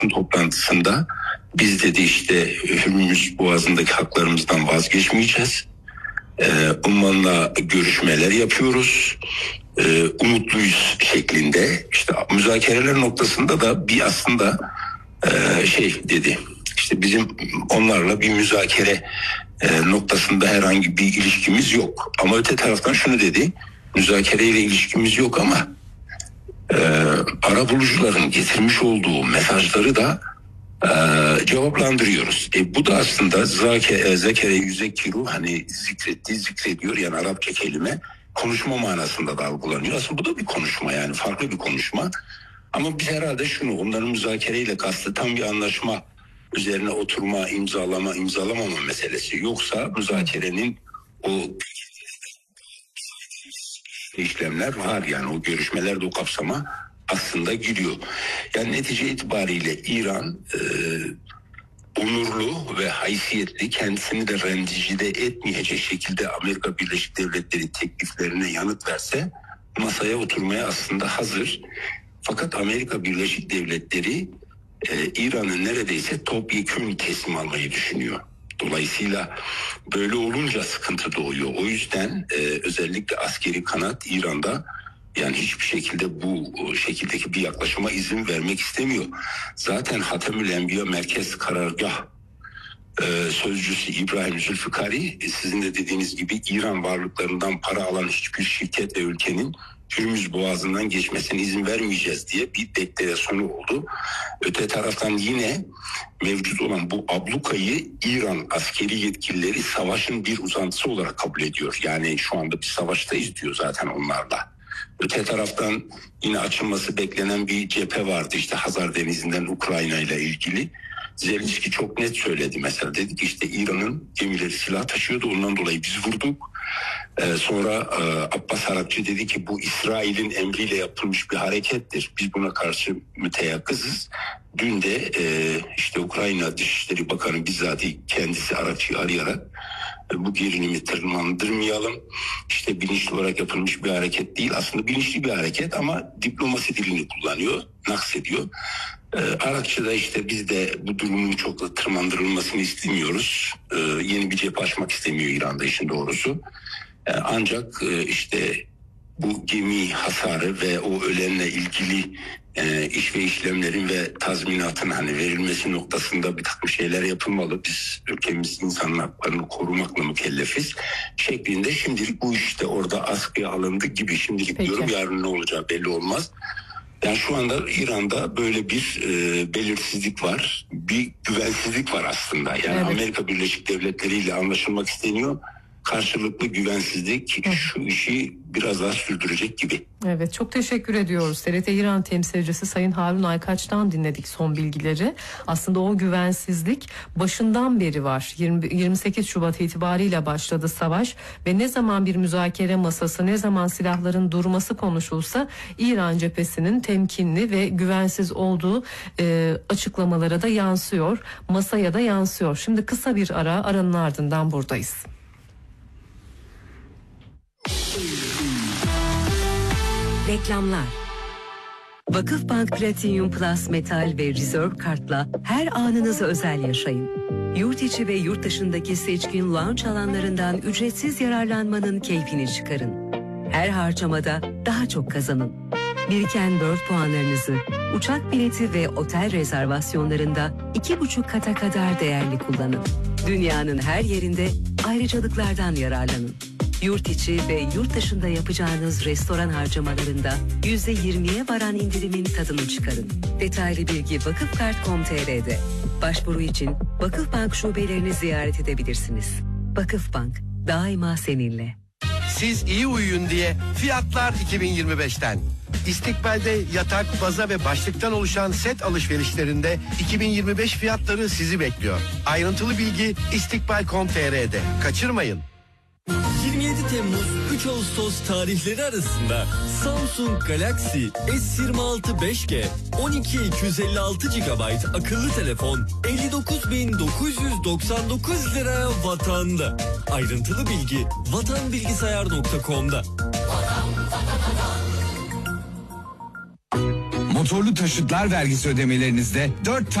toplantısında biz dedi işte Hürmüz Boğazı'ndaki haklarımızdan vazgeçmeyeceğiz. Umman'la görüşmeler yapıyoruz. Umutluyuz şeklinde. İşte müzakereler noktasında da bir aslında dedi. İşte bizim onlarla bir müzakere noktasında herhangi bir ilişkimiz yok. Ama öte taraftan şunu dedi. Müzakereyle ilişkimiz yok ama arabulucuların getirmiş olduğu mesajları da cevaplandırıyoruz. Bu da aslında zekere yüzekiru, hani zikrediyor yani Arapça kelime konuşma manasında da algılanıyor. Aslında bu da bir konuşma, yani farklı bir konuşma. Ama biz herhalde onların müzakereyle kastı tam bir anlaşma üzerine oturma, imzalamama meselesi. Yoksa müzakerenin o işlemler var, yani o görüşmelerde o kapsama aslında giriyor. Yani netice itibariyle İran onurlu ve haysiyetli, kendisini de rencide etmeyecek şekilde Amerika Birleşik Devletleri tekliflerine yanıt verse masaya oturmaya aslında hazır. Fakat Amerika Birleşik Devletleri İran'ın neredeyse topyekün teslim almayı düşünüyor. Dolayısıyla böyle olunca sıkıntı doğuyor. O yüzden özellikle askeri kanat İran'da yani hiçbir şekilde bu şekildeki bir yaklaşıma izin vermek istemiyor. Zaten Hatemül Enbiya Merkez Karargah sözcüsü İbrahim Zülfikari, sizin de dediğiniz gibi İran varlıklarından para alan hiçbir şirket ve ülkenin Hürmüz Boğazı'ndan geçmesine izin vermeyeceğiz diye bir deklarasyonu oldu. Öte taraftan yine mevcut olan bu ablukayı İran askeri yetkilileri savaşın bir uzantısı olarak kabul ediyor. Yani şu anda bir savaştayız diyor zaten onlarla. Öte taraftan yine açılması beklenen bir cephe vardı, işte Hazar Denizi'nden Ukrayna ile ilgili. Zelenski çok net söyledi mesela, dedi ki işte İran'ın gemileri silah taşıyordu, ondan dolayı biz vurduk. Sonra Abbas Arapçı dedi ki bu İsrail'in emriyle yapılmış bir harekettir, biz buna karşı müteyakkızız. Dün de işte Ukrayna Dışişleri Bakanı bizzat kendisi Arapçı'yı arayarak bu gerilimi tırmandırmayalım, İşte bilinçli olarak yapılmış bir hareket değil, aslında bilinçli bir hareket ama diplomasi dilini kullanıyor, naksediyor. Arapçı'da işte biz de bu durumun çok da tırmandırılmasını istemiyoruz. Yeni bir cephe açmak istemiyor İran'da işin doğrusu. Ancak işte bu gemi hasarı ve o ölenle ilgili iş ve işlemlerin ve tazminatın hani verilmesi noktasında bir takım şeyler yapılmalı. Biz ülkemiz insan haklarını korumakla mükellefiz şeklinde şimdilik bu işte orada askıya alındı gibi şimdilik. Peki. Diyorum, yarın ne olacağı belli olmaz. Yani şu anda İran'da böyle bir belirsizlik var, bir güvensizlik var aslında. Yani evet. Amerika Birleşik Devletleri ile anlaşılmak isteniyor. Karşılıklı güvensizlik şu işi biraz daha sürdürecek gibi. Evet, çok teşekkür ediyoruz. TRT İran temsilcisi Sayın Harun Aykaç'tan dinledik son bilgileri. Aslında o güvensizlik başından beri var. 28 Şubat itibariyle başladı savaş ve ne zaman bir müzakere masası, ne zaman silahların durması konuşulsa İran cephesinin temkinli ve güvensiz olduğu açıklamalara da yansıyor, masaya da yansıyor. Şimdi kısa bir aranın ardından buradayız. Reklamlar. Vakıfbank Platinum Plus Metal ve Reserve Kart'la her anınızı özel yaşayın. Yurt içi ve yurt dışındaki seçkin lounge alanlarından ücretsiz yararlanmanın keyfini çıkarın. Her harcamada daha çok kazanın. Biriken World puanlarınızı uçak bileti ve otel rezervasyonlarında 2,5 kata kadar değerli kullanın. Dünyanın her yerinde ayrıcalıklardan yararlanın. Yurt içi ve yurt dışında yapacağınız restoran harcamalarında %20'ye varan indirimin tadını çıkarın. Detaylı bilgi vakıfkart.com.tr'de. Başvuru için Vakıfbank şubelerini ziyaret edebilirsiniz. Vakıfbank, daima seninle. Siz iyi uyuyun diye fiyatlar 2025'ten. İstikbal'de yatak, baza ve başlıktan oluşan set alışverişlerinde 2025 fiyatları sizi bekliyor. Ayrıntılı bilgi istikbal.com.tr'de. Kaçırmayın. 27 Temmuz 3 Ağustos tarihleri arasında Samsung Galaxy S26 5G 12 256 GB akıllı telefon 59.999 liraya Vatan'da. Ayrıntılı bilgi vatanbilgisayar.com'da. Motorlu taşıtlar vergisi ödemelerinizde 4